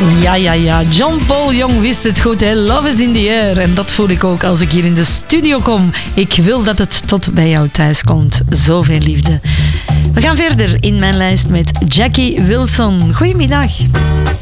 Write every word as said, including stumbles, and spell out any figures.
Ja, ja, ja. John Paul Young wist het goed, hè? Love is in the air. En dat voel ik ook als ik hier in de studio kom. Ik wil dat het tot bij jou thuis komt. Zoveel liefde. We gaan verder in mijn lijst met Jackie Wilson. Goedemiddag.